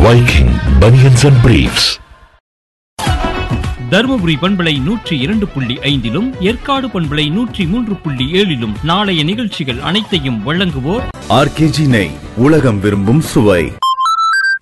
Viking Bunions and Briefs. Dharmapuri பண்பலை 102.5 ஏற்காடு பண்பலை 103.7 நாளைய நிகழ்ச்சிகள் அனைத்தையும் வழங்குவோர் ஆர்கேஜி நெய், உலகம் விரும்பும் சுவை.